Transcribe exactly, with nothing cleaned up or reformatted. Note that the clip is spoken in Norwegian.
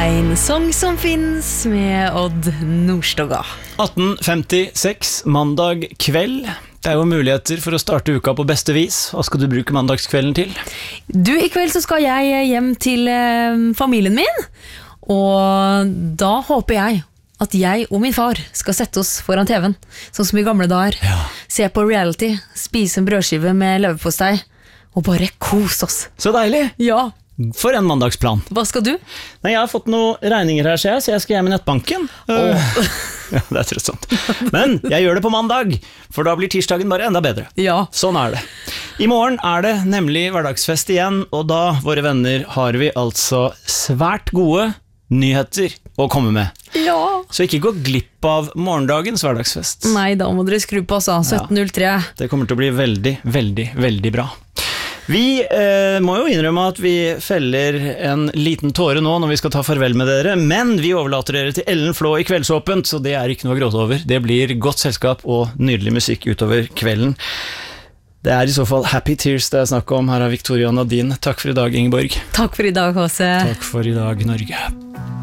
En sång som finnes med Odd Nordstoga. atten femtiseks, mandag kveld. Det er jo muligheter for å starte uka på beste vis. Hva skal du bruke mandagskvelden til? Du, i kveld så skal jeg hjem til eh, familien min, og da håper jeg at jeg og min far skal sette oss foran T V-en, sånn som i gamle dager. Ja. Se på reality, spise en brødskive med leverpostei, og bare kos oss. Så deilig! Ja, For en mandagsplan. hva skal du? Nei, jeg har fått noen regninger her, ser jeg, så jeg skal hjem i nettbanken. Åh. Ja, det er trøstsomt. Men jeg gjør det på mandag, for da blir tirsdagen bare enda bedre. Ja. Sånn er det. I morgen er det nemlig hverdagsfest igjen, og da, våre venner, har vi altså svært gode nyheter å komme med. Ja. Så ikke gå glipp av morgendagens hverdagsfest. Nei, da må dere skru på oss, sytten null tre. Det kommer til å bli veldig, veldig, veldig bra. Vi eh, må jo innrømme at vi feller en liten tåre nå når vi skal ta farvel med dere, men vi overlater dere til Ellen Flå i Kveldsåpent, så det er ikke noe å gråte over. Det blir godt selskap og nydelig musikk utover kvelden. Det er i så fall Happy Tears det er snakk om. Her er Victoria Nadine. Takk for i dag, Ingeborg. Takk for i dag, H C. Takk for i dag, Norge.